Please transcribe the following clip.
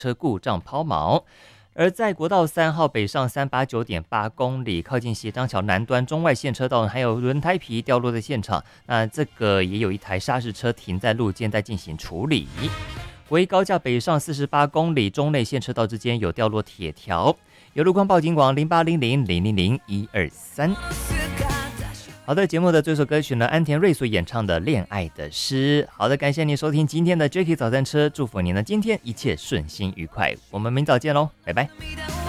车故障抛锚。而在国道3号北上389.8公里，靠近协章桥南端中外线车道，还有轮胎皮掉落的现场，那这个也有一台砂石车停在路肩在进行处理。国一高架北上48公里，中内线车道之间有掉落铁条，有路况报警广0800000123。好的，节目的这首歌曲呢，安田瑞所演唱的《恋爱的诗》。好的，感谢您收听今天的 Jacky 早餐车，祝福您呢今天一切顺心愉快。我们明早见喽，拜拜。